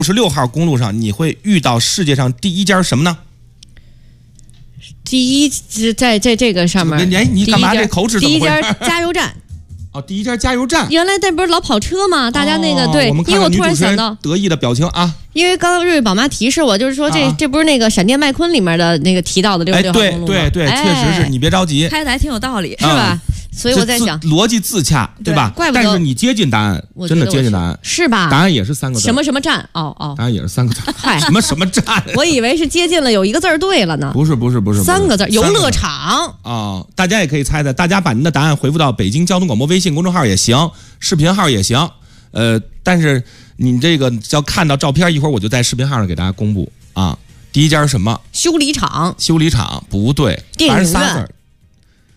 56号公路上，你会遇到世界上第一家什么呢？ 第一在这个上面， 你干嘛这口齿怎么回事？ 第一家加油站。 哦，第一家加油站。 原来那不是老跑车吗？大家那个对，因为我突然想到得意的表情啊。 因为刚刚瑞瑞宝妈提示我，就是说这不是那个闪电麦昆里面的那个提到的66号公路吗？ 对，确实是你别着急， 开的还挺有道理， 是吧？所以我在想， 逻辑自洽，对吧？ 怪不得。 但是你接近答案，真的接近答案， 是吧？ 答案也是3个字。 什么什么站？哦， 答案也是3个字。 嗨， 什么站？ 我以为是接近了，有一个字对了呢。 不是 ，3个字，游乐场啊！大家也可以猜猜，大家把您的答案回复到北京交通广播微信公众号也行，视频号也行。但是你这个要看到照片，一会儿我就在视频号上给大家公布啊。第一家是什么？ 修理厂不对， 电影院。